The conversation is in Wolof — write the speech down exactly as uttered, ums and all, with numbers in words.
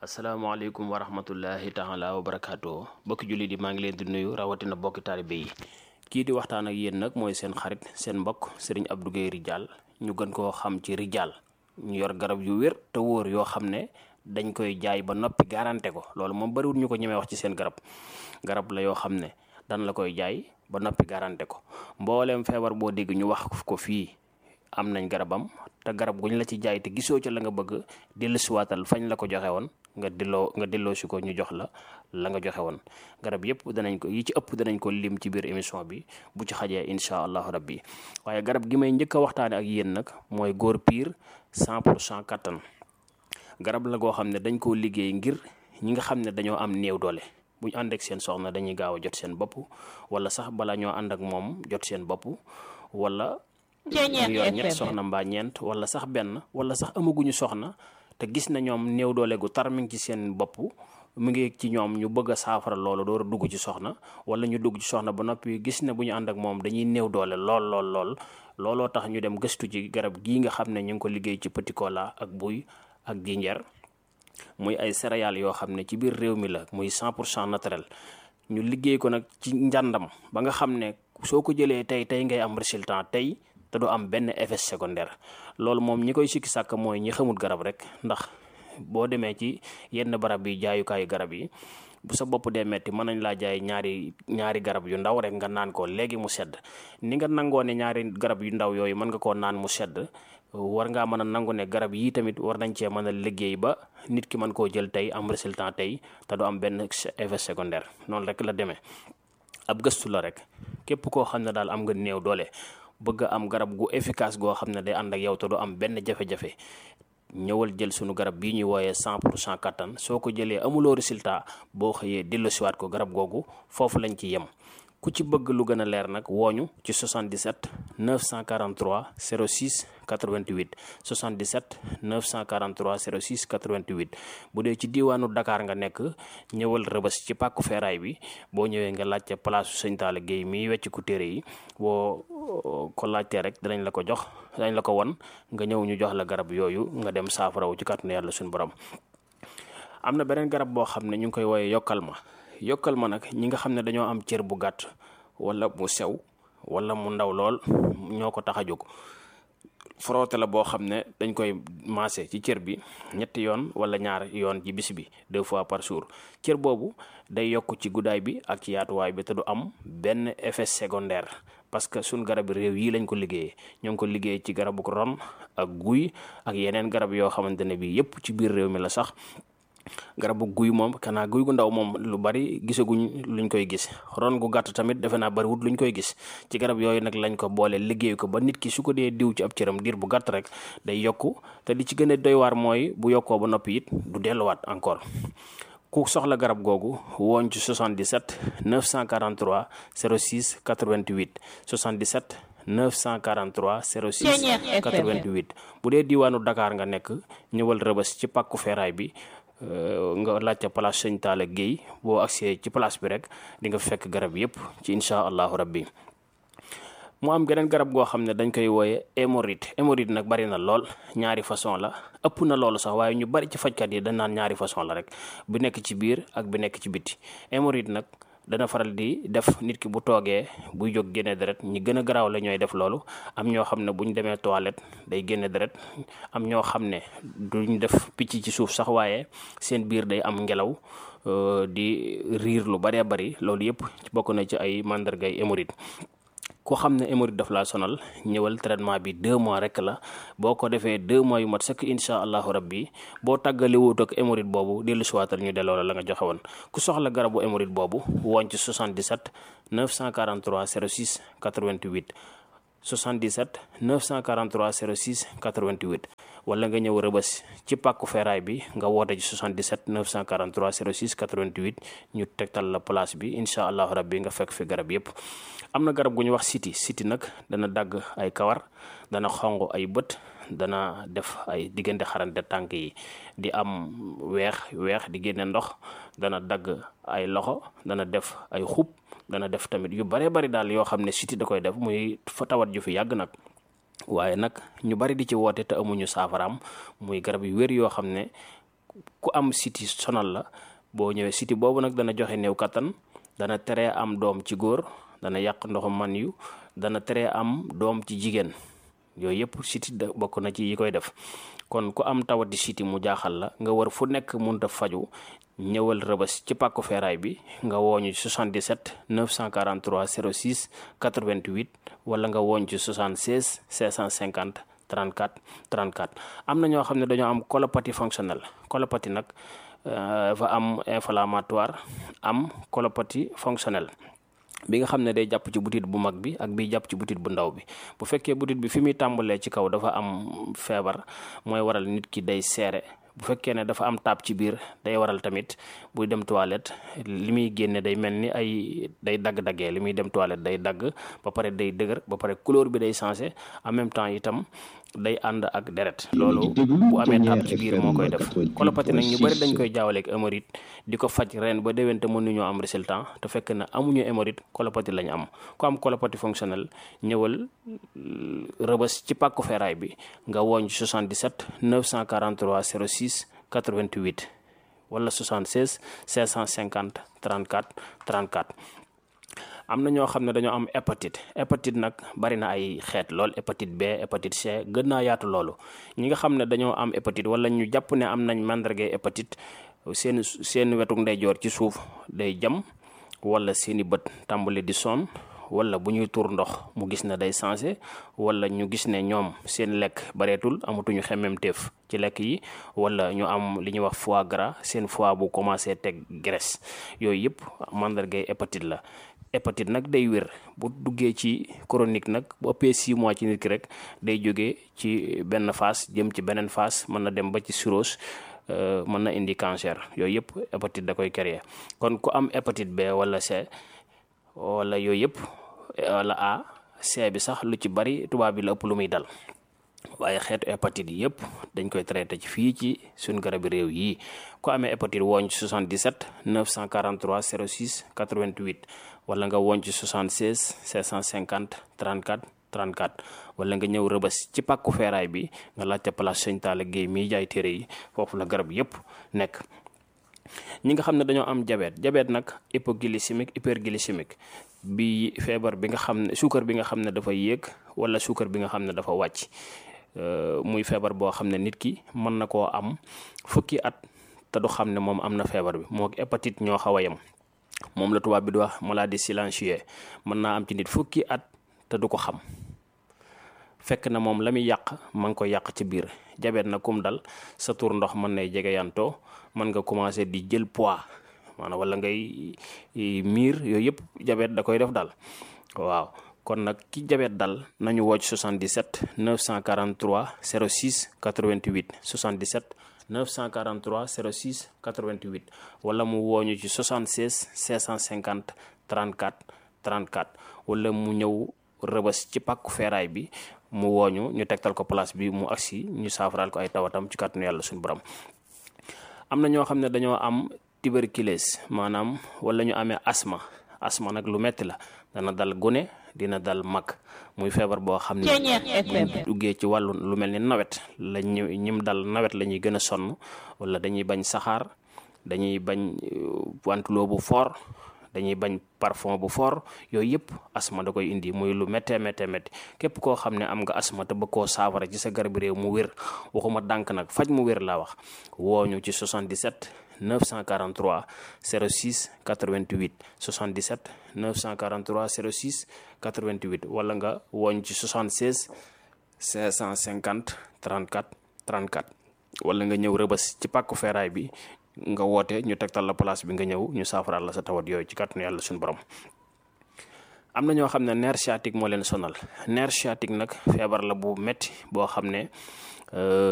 asalaamaaleykum wa rahmatullahi taala wa barakaatu bokki jullit yi maa ngi leen di nuyu rawatina bokki taalibe yi kii di waxtaan ak yéen nag mooy seen xarit seen mbokk Serigne Abdou Guèye Ridial ñu gën koo xam ci Ridial ñu yor garab yu wér te wóor yoo xam ne dañ koy jaay ba noppi garanté ko loolu moom bariwul ñu ko ñemee wax ci seen garab garab la yoo xam ne dan la koy jaay ba noppi garanté ko mbooleem feebar boo dégg ñu wax ko fii am nañ garabam te garab guñ la ci jaay te gisoo ca la nga bëgg dellusiwaatal fañ la ko joxe woon nga delloo nga delloo si ko ñu jox la la nga joxe woon garab yëpp danañ ko yi ci ëpp danañ ko lim ci biir émission bi bu ci xajee incha allahu rabbi waaye garab gi may njëkk a waxtaane ak yéen nag mooy góor piir cent pour cent kattan garab la goo xam ne dañ koo liggéey ngir ñi nga xam ne dañoo am néew doole bu ñu ànd ak seen soxna dañuy gaaw a jot seen bopp wala sax bala ñoo ànd ak moom jot seen bopp wala ñu yor ñett soxna mbaa ñeent wala sax benn wala sax amaguñu soxna te gis na ñoom néew doole gu tar mi ngi ci seen bopp mu ngi ci ñoom ñu bëgg a saafara loolu door a dugg ci soxna wala ñu dugg ci soxna ba noppi gis ne bu ñu ànd ak moom dañuy néew doole lool lool lool looloo tax ñu dem gëstu ci garab gii nga xam ne ñu ngi ko liggéey ci petit cola ak buy ak jinjeer muy ay céréales yoo xam ne ci biir réew mi la muy cent pour cent naturel ñu liggéey ko nag ci njàndam ba nga xam ne soo ko jëlee tey tey ngay am résultat tey te du am benn effet secondaire loolu moom ñi koy sikki sàkk mooy ñi xamul garab rek ndax boo demee ci yenn barab yi jaayukaayu garab yi bu sa bopp dee metti mën nañ laa jaay ñaari ñaari garab yu ndaw rek nga naan ko léegi mu sedd ni nga nangoo ne ñaari garab yu ndaw yooyu mën nga koo naan mu sedd war ngaa mën a nangu ne garab yii tamit war nañ cee mën a liggéey ba nit ki mën koo jël tey am résultat tey te du am benn effet secondaire noonu rek la demee ab gëstu la rek képp koo xam ne daal am nga néew doole bëgg am garab gu efficace goo xam ne day ànd ak yow te du am benn jafe-jafe ñëwal jël sunu garab bii ñuy wooyee cent pour cent kattan soo ko jëlee amuloo résultat boo xëyee delloosiwaat ko garab googu foofu lañ ci yem ku ci bëgg lu gën a leer nag wooñu ci soixante-dix-sept neuf cent quarante-trois zéro six quatre-vingt-huit soixante-dix-sept neuf cent quarante-trois zéro six quatre-vingt-huit bu dee ci diiwaanu Dakar nga nekk ñëwal Rëbës ci pàkku feeraay bi boo ñëwee nga laajte place su Sëñ Talla Guèye miy wecc ku téere yi boo ko laajtee rek danañ la ko jox danañ la ko won nga ñëw ñu jox la garab yooyu nga dem saafarawu ci kàttanu yàlla suñu borom. am na beneen garab boo xam ne ñu ngi koy wooyee yokkal ma yokkal ma nag ñi nga xam ne dañoo am cër bu gàtt wala mu sew wala mu ndaw lool ñoo ko tax a jóg frotté la boo xam ne dañ koy maase ci cër bi ñetti yoon wala ñaar yoon ci bis bi deux fois par jour cër boobu day yokk ci guddaay bi ak ci yaatuwaay bi te du am benn effet secondaire parce que suñ garab réew yi lañ ko liggéeyee ñoo ngi ko liggéey ci garabu ron ak guy ak yeneen garab yoo xamante ne bii yépp ci biir réew mi la sax garabu guy moom kanaa guy gu ndaw moom lu bari gisaguñ luñ koy gis ron gu gàtt tamit defe naa bariwut luñ koy gis ci garab yooyu nag lañ ko boole liggéey ko ba nit ki su ko dee diw ci ab cëram diir bu gàtt rek day yokku te li ci gën a doy waar mooy bu yokkoo ba noppi it du delluwaat encore ku soxla garab googu wooñ ci soixante-dix-sept neuf cent quarante-trois zéro six quatre-vingt-huit soixante-dix-sept neuf cent quarante-trois zéro six quatre-vingt-huit bu dee diiwaanu Dakar nga nekk ñëwal Rëbës ci pàkku feeraay bi nga laajte place Sëñ Talla Guèye boo agsee ci place bi rek di nga fekk garab yépp ci incha allahu rabbi mu am geneen garab goo xam ne dañ koy wooye hémorroïde hémorroïde nag bari na lool ñaari façon la ëpp na loolu sax waaye ñu bari ci fajkat yi dañ naan ñaari façon la rek bu nekk ci biir ak bi nekk ci biti hémorroïde nag dana faral di def nit ki bu toogee buy jóg génne deret ñi gën a garaaw la ñooy def loolu am ñoo xam ne bu ñu demee toilette day génne deret am ñoo xam ne duñ def picc ci suuf sax waaye seen biir day am ngelaw di riir lu baree bari loolu yëpp bokk na ci ay màndargay hémorroïde ku xam ne hémorroïde daf laa sonal ñëwal traitement bi deux mois rek la boo ko defee deux mois yu mat sëkk incha allahu rabbi boo tàggale wut ak hémorroïde boobu dellu siwaatal ñu delloo la la nga joxe woon ku soxla garabu hémorroïde boobu woon ci soixante-dix-sept neuf cent quarante-trois zéro six quatre-vingt-huit soixante-dix-sept neuf cent quarante-trois zéro six quatre-vingt-huit wala nga ñëw Rëbës ci pàkku feeraay bi nga woote ci soixante-dix-sept neuf cent quarante-trois zéro six quatre-vingt-huit ñu tegtal la place bi incha allahu rabbi nga fekk fi garab yépp am na garab gu ñu wax siti siti nag dana dagg ay kawar dana xonq ay bët dana def ay diggante xarante tànk yi di am weex weex di génne ndox dana dagg ay loxo dana def ay xub dana def tamit yu bare bari daal yoo xam ne siti da koy def muy fa tawat ju fi yàgg nag waaye nag ñu bari di ci woote te amuñu saafaraam muy garab yu wér yoo xam ne ku am siti sonal la boo ñëwee siti boobu nag dana joxe néew kattan, dana teree am doom ci góor, dana yàq ndoxu man yu, dana teree am doom ci jigéen. yooyu yëpp siti da bokk na ci yi koy def. kon ku am tawati siti mu jaaxal la nga war fu nekk mënta faju, ñëwal Rëbës ci pàkku feeraay bi nga wooñu ci soixante-dix-sept neuf cent quarante-trois zéro six quatre-vingt-huit wala nga wooñ ci soixante-seize cinq cent cinquante trente-quatre trente-quatre. am na ñoo xam ne dañoo am colopathie fonctionnelle. colopathie nag dafa am inflammatoire, am colopathie fonctionnelle bi nga xam ne day jàpp ci butit bu mag bi ak bi jàpp ci butit bu ndaw bi. bu fekkee butit bi fi muy tàmbalee ci kaw dafa am feebar, mooy waral nit ki day seere. bu fekkee ne dafa am taab ci biir, day waral tamit buy dem toilette li muy génne day mel ni ay day dagg-daggee li muy dem toilette day dagg, ba pare day dëgër, ba pare couleur bi day changé, en même temps itam day ànd ak deret. loolu bu amee taab ci biir moo koy def. colopathie nag ñu bëri dañ koy jaawaleeg hémorroïde di ko faj ren ba déwén te mënuñoo am résultat, te fekk na amuñu hémorroïde, colopathie lañ am. ku am colopathie fonctionnelle ñëwal Rëbës ci pàkku feeraay bi nga wooñ soixante-dix-sept neuf cent quarante-trois zéro six quatre-vingt-huit wala soixante-seize cinq cent cinquante trente-quatre trente-quatre. am na ñoo xam ne dañoo am hépatite. hépatite nag bari na ay xeet lool, hépatite B, hépatite C, gën naa yaatu loolu. ñi nga xam ne dañoo am hépatite wala ñu jàpp ne am nañ màndargay hépatite, seen seen wetuk ndeyjoor ci suuf day jam, wala seeni bët tàmbali di sonn, wala bu ñuy tuur ndox mu gis ne day changé, wala ñu gis ne ñoom seen lekk bareetul, amatuñu xemmemteef ci lekk yi, wala ñu am li ñuy wax foie gras, seen foie bu commencé teg graisse. yooyu yëpp màndargay hépatite la. hépatite nag day wér bu duggee ci chronique nag bu ëppee six mois ci nit ki rek day jógee ci benn phase jëm ci beneen phase, mën na dem ba ci cirrhose, mën na indi cancer. yooyu yëpp hépatite da koy créer. kon ku am hépatite B wala C wala yooyu yëpp wala A, C bi sax lu ci bari tubaab bi la ëpp lu muy dal, waaye xeetu hépatite yi yëpp dañ koy traité ci fii ci suñ garabi réew yi. ku amee hépatite wooñ ci soixante-dix-sept neuf cent quarante-trois zéro six quatre-vingt-huit wala nga wooñ ci soixante-seize cinq cent cinquante trente-quatre trente-quatre wala nga ñëw Rëbës ci pàkku feeraay bi nga laajte place Sëñ Talla Guèye miy jaay téere yi, foofu la garab yëpp nekk. ñi nga xam ne dañoo am diabète diabète nag hypoglycémique hyperglycémique bi feebar bi nga xam ne suukar bi nga xam ne dafa yéeg wala suukar bi nga xam ne dafa wàcc, muy feebar boo xam ne nit ki mën na koo am fukki at te du xam ne moom am na feebar bi. moo hépatite ñoo xaw a yem, moom la tubaab bi di wax maladie silencieuse. mën naa am ci nit fukki at te du ko xam, fekk na moom la muy yàq ma ngi ko yàq ci biir. diabète na kum dal sa tur ndox mën nay jege yantoo, mën nga commencé di jël poids maanaam wala ngay miir, yooyu yëpp diabète da koy def dal. waaw kon nag ki diabète dal nañu woo ci soixante-dix-sept neuf cent quarante-trois zéro six quatre-vingt-huit soixante-dix-sept neuf cent quarante-trois zéro six quatre-vingt-huit wala mu wooñu ci soixante-seize cinq cent cinquante trente-quatre trente-quatre wala mu ñëw Rëbës ci pàkku feeraay bi mu wooñu ñu tegtal ko place bi mu agsi ñu saafaraal ko ay tawatam ci kàttanu yàlla suñu borom. am na ñoo xam ne dañoo am tuberculose maanaam wala ñu amee asma. asma nag lu metti la, dana dal gune, dina dal mag, muy feebar boo xam ne duggee ci wàllu lu mel ni nawet la ñu ñim dal nawet la ñuy gën a sonn, wala dañuy bañ saxaar, dañuy bañ wantuloo bu fort, dañuy bañ parfum bu fort. yooyu yëpp asma da koy indi, muy lu méttee méttee métti. képp koo xam ne am nga asma te bëgg koo saafara ci sa garab réew mu wér, waxuma dànk nag, faj mu wér laa wax, wooñu ci soixante-dix-sept neuf cent quarante-trois zéro six quatre-vingt-huit soixante-dix-sept neuf cent quarante-trois zéro six quatre-vingt-huit wala nga wooñ ci soixante-seize cinq cent cinquante trente-quatre trente-quatre wala nga ñëw Rëbës ci pàkku feeraay bi nga woote ñu tegtal la place bi nga ñëw ñu saafaraal la sa tawat yooyu ci kàttanu yàlla suñu borom. am na ñoo xam ne nerf sciatique moo leen sonal. nerf sciatique nag feebar la bu metti boo xam ne